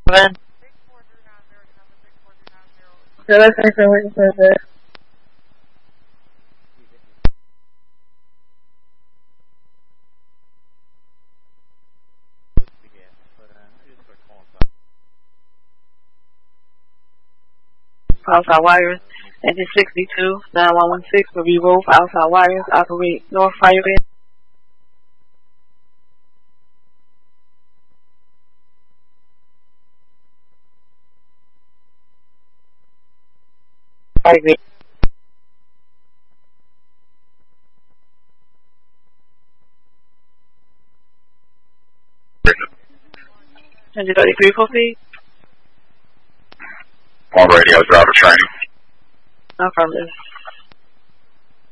7. So let's say so waiting for the outside wires. Engine 62, 9116 will be both outside wires. Operate North Fire Base. Fire Base. Engine 33, full speed. On radio, driver training. Affirmative.